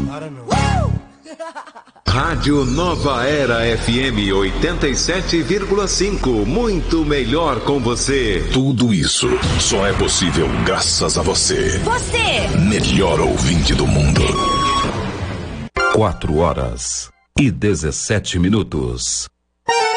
Para não. Rádio Nova Era FM 87,5. Muito melhor com você. Tudo isso só é possível graças a você. Você! Melhor ouvinte do mundo. 4 horas e 17 minutos.